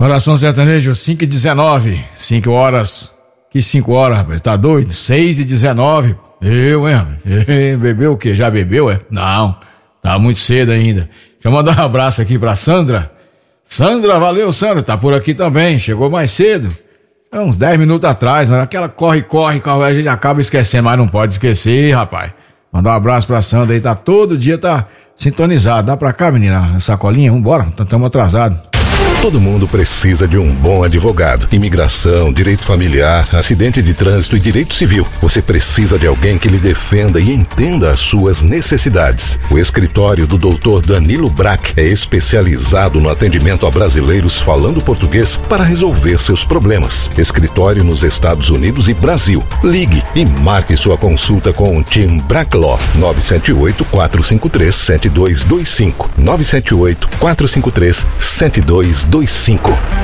Oração sertaneja, 5h19. 5 horas. Que 5 horas, rapaz? Tá doido? 6h19. Bebeu o quê? Já bebeu, é? Não, tá muito cedo ainda. Deixa eu mandar um abraço aqui pra Sandra. Sandra, valeu, Sandra. Tá por aqui também. Chegou mais cedo. É uns 10 minutos atrás, mas aquela corre, a gente acaba esquecendo, mas não pode esquecer, rapaz. Mandar um abraço pra Sandra aí, tá todo dia, tá sintonizado. Dá pra cá, menina, sacolinha, vambora, estamos atrasados. Todo mundo precisa de um bom advogado. Imigração, direito familiar, acidente de trânsito e direito civil. Você precisa de alguém que lhe defenda e entenda as suas necessidades. O escritório do Dr. Danilo Brack é especializado no atendimento a brasileiros falando português para resolver seus problemas. Escritório nos Estados Unidos e Brasil. Ligue e marque sua consulta com o Team Brack Law. 978-453-7225. 978-453-7225.